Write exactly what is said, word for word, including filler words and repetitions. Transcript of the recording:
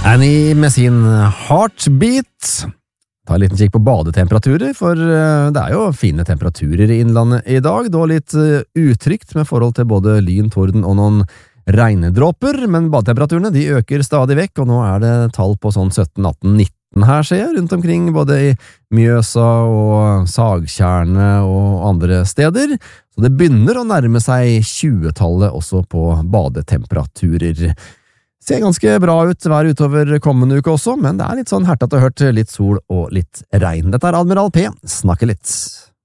Annie med sin Heartbeat. Ta en liten kikk på badetemperaturer, for det er jo fine temperaturer i innlandet i dag. Det var litt utrygt med forhold til både lyn, torden og noen regndråper, men badetemperaturene de øker stadig vekk, og nå er det tall på sånn sytten, atten, nitten her, ser jeg, rundt omkring både i Mjøsa og Sagtjerne og andre steder. Så det begynner å nærme seg tjue-tallet også på badetemperaturer. Ser ganske bra ut hver utover kommende uke også, men det er litt sånn hertet og hørt, litt sol og litt regn. Dette er Admiral P. Snakke litt.